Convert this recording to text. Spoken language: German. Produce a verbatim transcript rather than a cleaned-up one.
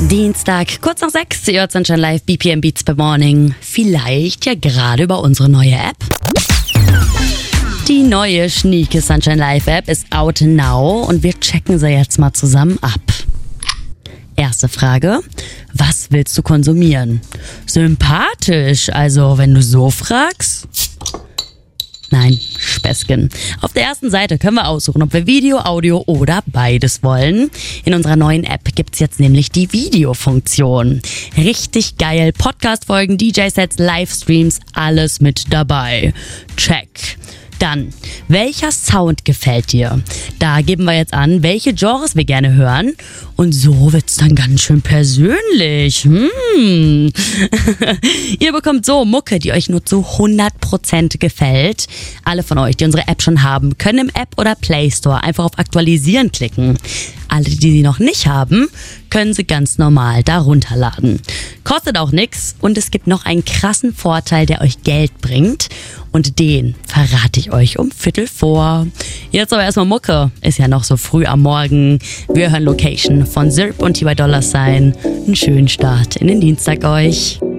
Dienstag, kurz nach sechs, ihr hört Sunshine Live, B P M Beats per Morning. Vielleicht ja gerade über unsere neue App. Die neue schnieke Sunshine Live App ist out now und wir checken sie jetzt mal zusammen ab. Erste Frage, was willst du konsumieren? Sympathisch, also wenn du so fragst. Nein, Späßchen. Auf der ersten Seite können wir aussuchen, ob wir Video, Audio oder beides wollen. In unserer neuen App gibt's jetzt nämlich die Videofunktion. Richtig geil. Podcast-Folgen, D J-Sets, Livestreams, alles mit dabei. Check. Dann, welcher Sound gefällt dir? Da geben wir jetzt an, welche Genres wir gerne hören. Und so wird's dann ganz schön persönlich. Hm. Ihr bekommt so Mucke, die euch nur zu hundert Prozent gefällt. Alle von euch, die unsere App schon haben, können im App oder Play Store einfach auf Aktualisieren klicken. Alle, die sie noch nicht haben, können sie ganz normal da runterladen. Kostet auch nix und es gibt noch einen krassen Vorteil, der euch Geld bringt. Und den verrate ich euch um Viertel vor. Jetzt aber erstmal Mucke. Ist ja noch so früh am Morgen. Wir hören Location von Zirp und T Y Dolla Sign. Einen schönen Start in den Dienstag euch.